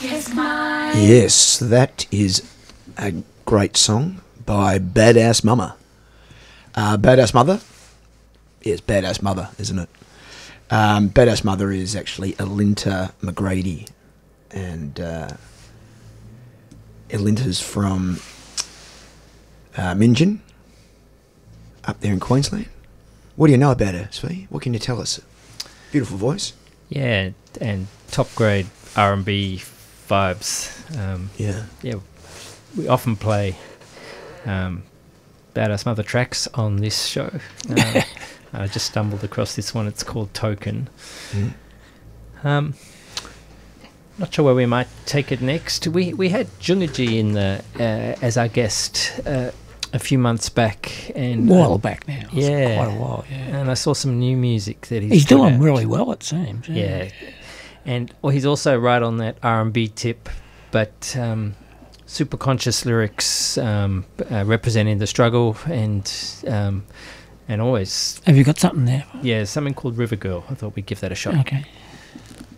Yes, that is a great song by Badass Mama. Badass Mother? Yes, Badass Mother, isn't it? Badass Mother is actually Alinta McGrady. And Alinta's from Minjin, up there in Queensland. What do you know about her, Svee? What can you tell us? Beautiful voice. Yeah, and top grade R&B vibes. Yeah, we often play Badass Mother tracks on this show. I just stumbled across this one. It's called Token. Not sure where we might take it next. We had Jungaji in the as our guest a few months back, and a while back now. Yeah, quite a while. Yeah, and I saw some new music that he's doing really well. It seems. Yeah, and he's also right on that R&B tip, but super conscious lyrics representing the struggle and always. Have you got something there? Yeah, something called River Girl. I thought we'd give that a shot. Okay.